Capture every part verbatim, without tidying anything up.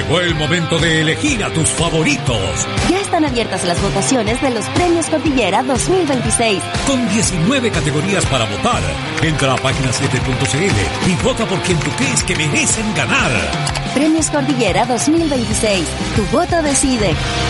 Llegó el momento de elegir a tus favoritos. Ya están abiertas las votaciones de los Premios Cordillera dos mil veintiséis. Con diecinueve categorías para votar. Entra a página siete punto c l y vota por quien tú crees que merecen ganar. Premios Cordillera dos mil veintiséis. Tu voto decide.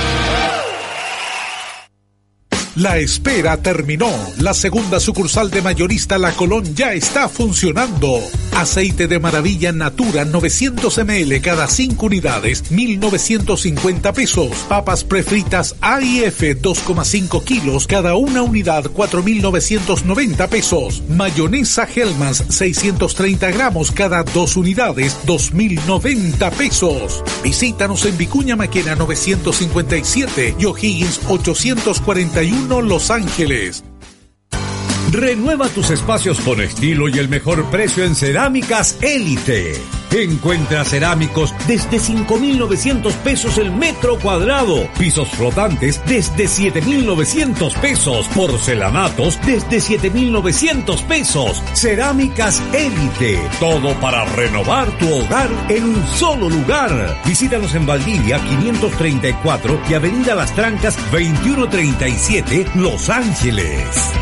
La espera terminó. La segunda sucursal de Mayorista La Colón ya está funcionando. Aceite de maravilla Natura novecientos mililitros cada cinco unidades, mil novecientos cincuenta pesos. Papas prefritas A y F dos coma cinco kilos, cada una unidad, cuatro mil novecientos noventa pesos. Mayonesa Hellmann's seiscientos treinta gramos, cada dos unidades, dos mil noventa pesos. Visítanos en Vicuña Maquena novecientos cincuenta y siete y O'Higgins ochocientos cuarenta y uno, Los Ángeles. Renueva tus espacios con estilo y el mejor precio en Cerámicas Élite. Encuentra cerámicos desde cinco mil novecientos pesos el metro cuadrado. Pisos flotantes desde siete mil novecientos pesos. Porcelanatos desde siete mil novecientos pesos. Cerámicas Élite. Todo para renovar tu hogar en un solo lugar. Visítanos en Valdivia quinientos treinta y cuatro y Avenida Las Trancas veintiuno treinta y siete, Los Ángeles.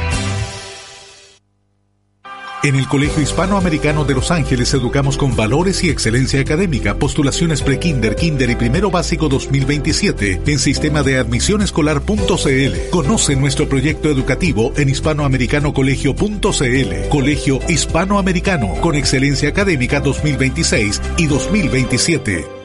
En el Colegio Hispanoamericano de Los Ángeles educamos con valores y excelencia académica. Postulaciones pre-kinder, kinder y primero básico dos mil veintisiete en sistema de admisión escolar punto c l. Conoce nuestro proyecto educativo en hispanoamericanocolegio punto c l. Colegio Hispanoamericano con excelencia académica dos mil veintiséis y dos mil veintisiete.